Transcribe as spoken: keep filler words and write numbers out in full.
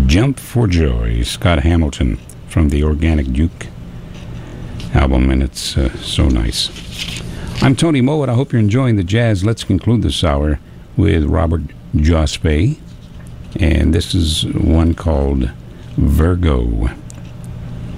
Jump for Joy, Scott Hamilton from the Organic Duke album, and it's uh, so nice. I'm Tony Moe, and I hope you're enjoying the jazz. Let's conclude this hour with Robert Jospe, and this is one called Virgo.